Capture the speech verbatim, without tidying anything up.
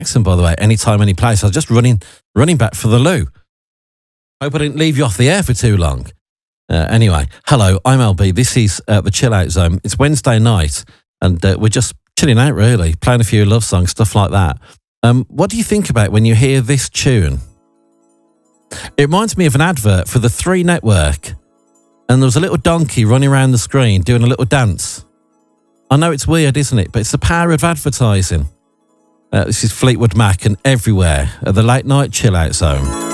Jackson, by the way, anytime, any place. I was just running, running back for the loo. Hope I didn't leave you off the air for too long. Uh, anyway, hello, I'm L B. This is uh, the Chill Out Zone. It's Wednesday night, and uh, we're just chilling out, really, playing a few love songs, stuff like that. Um, what do you think about when you hear this tune? It reminds me of an advert for the Three Network, and there was a little donkey running around the screen doing a little dance. I know it's weird, isn't it? But it's the power of advertising. Uh, this is Fleetwood Mac and Everywhere at the Late Night Chill Out Zone.